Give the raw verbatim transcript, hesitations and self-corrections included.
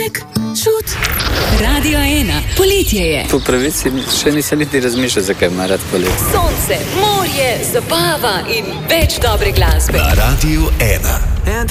Sneg, čut. Radio ena, poletje je. Po pravici še nisem niti razmišljal, zakaj ima rad poletje. Sonce, morje, zabava in več dobre glasbe. Na Radio ena.